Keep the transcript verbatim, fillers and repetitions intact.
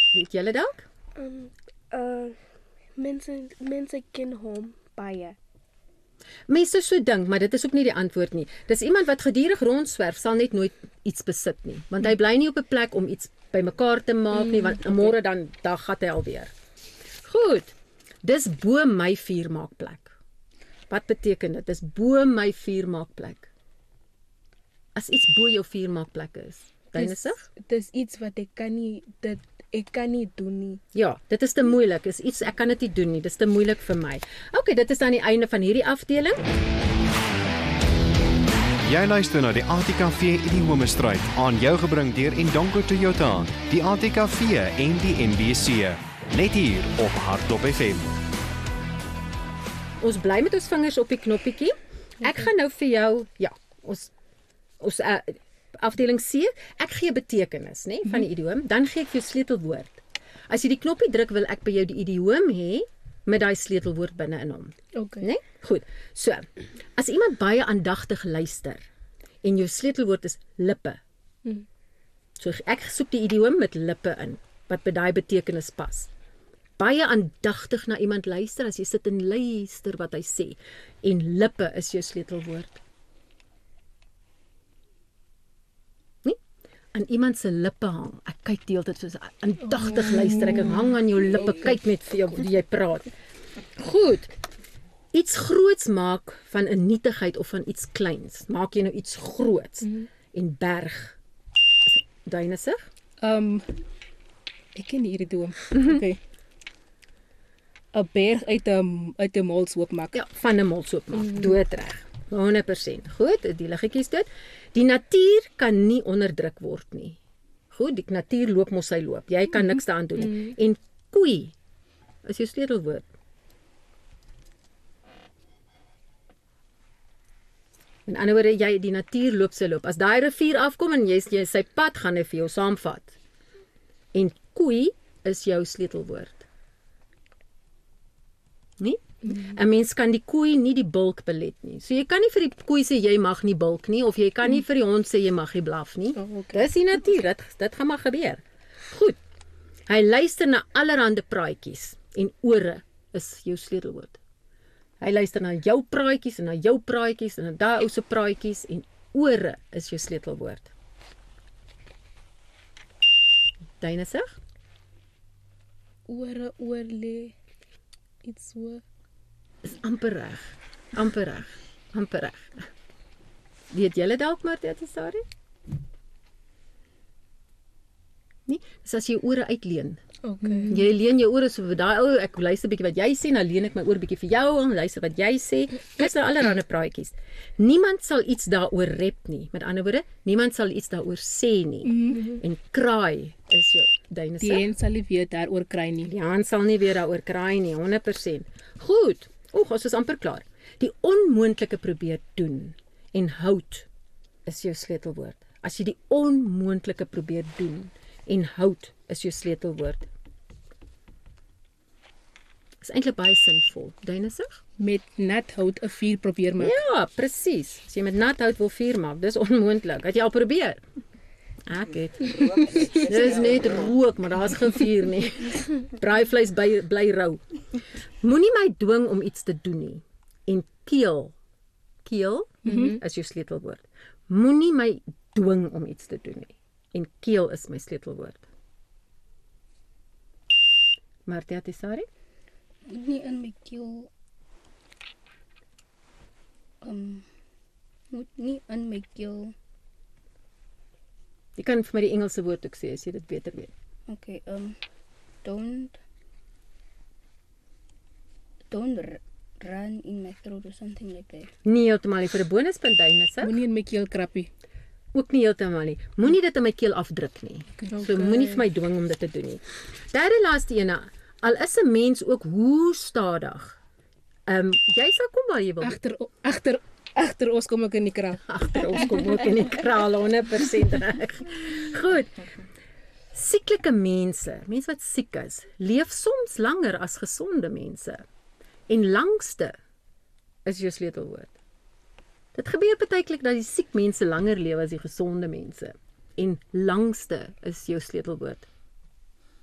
Weet julle dalk? Um, uh, mense, mense ken hom baie. Mense so dink, maar dit is ook nie die antwoord nie. Dis iemand wat gedurig rondswerf, sal net nooit iets besit nie, want hy bly nie op 'n plek om iets bymekaar te maak nie, want môre dan dag gaan hy alweer. Goed. Dis bo my vuurmaakplek. Wat beteken dit? Dis bo my vuurmaakplek. As iets bo jou vuurmaakplek is, Dynasig? Dis iets wat ek kan nie dit ek kan nie doen nie. Ja, dit is te moeilik. Is iets ek kan dit nie doen nie. Dis te moeilik vir my. OK, dit is dan die einde van hierdie afdeling. Jy luister na die A T K V Idiomestryd aan jou gebring deur Indongo Toyota, die A T K V en die N B C. Net hier op Hardop F M. Ons bly met ons vingers op die knoppietjie. Ek gaan nou vir jou, ja, ons ons uh, afdeling C, ek gee betekenis, nê, van die idioom, dan gee ek vir jou sleutelwoord. As jy die knoppie druk, wil ek by jou die idioom hê met daai sleutelwoord binne in hom. Okay. Né? Goed. So, as iemand baie aandagtig luister en jou sleutelwoord is lippe. Hmm. So ek soek die idioom met lippe in wat by daai betekenis pas. Baie aandagtig na iemand luister as jy sit en luister wat hy sê en lippe is jou sleutelwoord. Nie? Aan iemand se lippe hang. Ek kyk die hele tyd soos aandagtig oh. luister ek, ek hang aan jou lippe, kyk net vir jou wie jy praat. Goed. Iets groots maak van 'n nietigheid of van iets kleins. Maak jy nou iets groots mm. en berg. Dynasig? Um ek ken hierdie idioom. Okay. 'n berg uit 'n uit 'n molshoop maak. Ja, van 'n molshoop maak. Mm. Doodreg. honderd persent. Goed, die liggetjies dit. Die natuur kan nie onderdruk word nie. Goed, die natuur loop mos sy loop. Jy kan niks daaraan doen nie. Mm. En koei is jou sleutelwoord. In ander woorde, jy die natuur loop sy loop. As daai rivier afkom en jy jy sy pad gaan hy vir jou saamvat. En koei is jou sleutelwoord. Nie? Mm. 'n Mens kan die koei nie die bulk belet nie. So jy kan nie vir die koei sê jy mag nie bulk nie of jy kan nie vir die hond sê jy mag nie blaf nie. Oh, okay. Dis die natuur, dit dit gaan maar gebeur. Goed. Hy luister na allerhande praatjies en ore is jou sleutelwoord. Hy luister na jou praatjies en na jou praatjies en na daai ou se praatjies en ore is jou sleutelwoord. Dynasig? Ore oorlê iets so. Is amper reg. Amper reg. Amper reg. Weet julle dalk maar dit is sorry? Nee, dis as jy jou ore uitleen. Okay. Jy leen jou ore so vir daai ou, ek luister bietjie wat jy sê, dan leen ek my oor bietjie vir jou en luister wat jy sê. Dis nou allerlei praatjies. Niemand sal iets daaroor rep nie. Met ander woorde, niemand sal iets daaroor sê nie. Mm-hmm. En kraai is jou duine Die een sal nie weer daaroor kry nie. Die hand sal nie weer daaroor kraai nie, honderd persent. Goed. Oek, ons is amper klaar. Die onmoontlike probeer doen en hout is jou sleutelwoord. As jy die onmoontlike probeer doen en hout is jou sleutelwoord. Is eintlik baie sinvol. Dynasig? Met nat hout 'n vuur probeer maak. Ja, presies. As jy met nat hout wil vuur maak, dis onmoontlik. Het jy al probeer? Ek het. Dis net rook, maar daar's geen vuur nie. Braaivleis bly, bly rou. Moenie my dwing om iets te doen nie. En keel. Keel mm-hmm. is jou sleutelwoord. Moenie my dwing om iets te doen nie. En keel is my sleutelwoord. Martia Tisari? Moenie in my keel um moet nie in my keel. Jy kan vir my die Engelse woord ook sê as jy dit beter weet. Okay, um don't don't run in my throat or something like that. Nie heeltemal vir 'n bonuspunt Dynasig. Moenie in my keel krappie. Ook nie heeltemal nie. Moenie dit in my keel afdruk nie. Okay. So moenie vir my dwing om dit te doen nie. Derde laaste ene. Al is 'n mens ook hoe stadig. Ehm um, jy sal kom waar jy wil. Agter agter agter ons kom ek in die kraal. Agter ons kom ook in die kraal honderd persent reg. Goed. Sieklike mense, mense wat siek is, leef soms langer as gesonde mense. En langste is jou sleutelwoord. Dit gebeur partykelik dat die siek mense langer lewe as die gesonde mense. En langste is jou sleutelwoord.